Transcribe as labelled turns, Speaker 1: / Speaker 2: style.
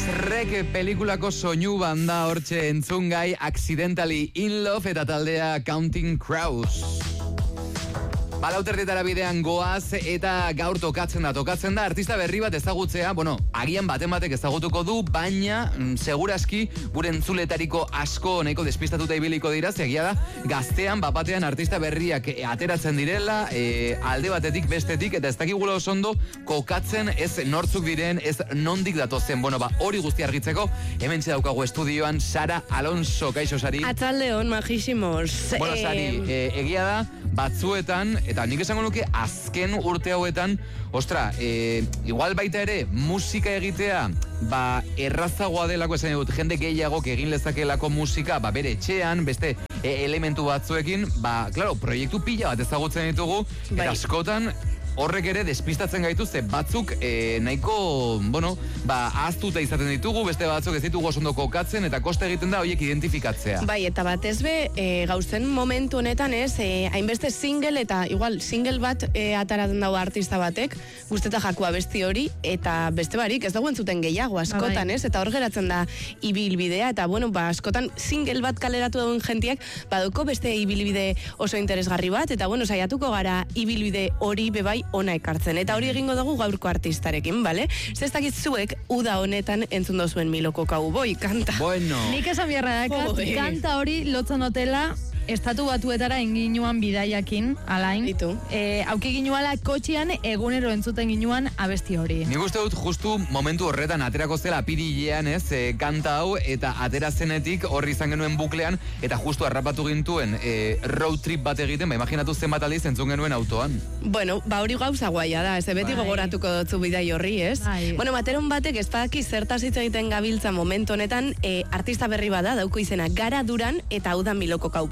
Speaker 1: Shrek pelikulako soinu banda hortxe entzungai Accidentally in Love eta taldea Counting Crows. Balauterdietara bidean goaz eta gaur tokatzen da artista berri bat ezagutzea, agian baten batek ezagutuko du, baina seguraski gure entzuletariko asko nahiko despistatuta ibiliko dira, egia da gaztean bapatean artista berriak ateratzen direla, alde batetik bestetik, eta ez dakigula oso ondo kokatzen ez nortzuk diren, ez nondik datozen. Hori guzti argitzeko, hemen daukagu estudioan Sara Alonso. Kaixo, Sari?
Speaker 2: Atzaldeon, majísimos.
Speaker 1: Sari, egia da, batzuetan, eta nik esango nuke azken urte hauetan, igual baita ere musika egitea, errazagoa delako esan dut, jende gehiagok egin lezakelako musika, bere etxean, beste elementu batzuekin, claro, proiektu pila bat ezagutzen ditugu, eta askotan horrek ere despistatzen gaituzte, batzuk nahiko, ahaztuta izaten ditugu, beste batzuk ez ditugu oso ondo kokatzen, eta koste egiten da horiek identifikatzea.
Speaker 2: Bai, eta batez be, gauzen momentu honetan ez, hainbeste single, eta igual single bat ataraten dago artista batek, guzteta jakua besti hori, eta beste barik, ez dago entzuten gehiago, askotan ez, eta hor geratzen da ibilbidea, eta askotan single bat kaleratu dauen jentiak, badoko beste ibilbide oso interesgarri bat, eta saiatuko gara ibilbide hori bebai ona ekartzen. Eta hori egingo dugu gaurko artistarekin, bale? Zestakit zuek uda honetan entzun dozuen Miloko Cowboy kanta.
Speaker 3: Nik esan biharra dakat, kanta hori lotzen hotela Estatu Batuetara inginuan bidaiakin, alain. Hauki ginuala kotxian egunero entzuten ginuan abesti hori.
Speaker 1: Nik uste dut justu momentu horretan aterako zela apirilean kanta hau, eta atera zenetik horri izan genuen buklean, eta justu harrapatu gintuen road trip bat egiten, imaginatu zenbat aldiz entzun genuen autoan.
Speaker 2: Hori gauza guaia da, ez beti gogoratuko dutzu bidai horri, ez? Materon batek ez badaki zertaz hitz egiten gabiltza momentu honetan, artista berri bada dauko izena Gara Duran, eta hau da Miloko Cowboy.